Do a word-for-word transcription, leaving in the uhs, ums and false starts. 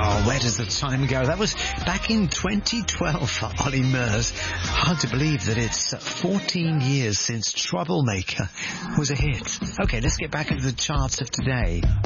Oh, where does the time go? That was back in twenty twelve for Ollie Murs. Hard to believe that it's fourteen years since Troublemaker was a hit. Okay, let's get back into the charts of today.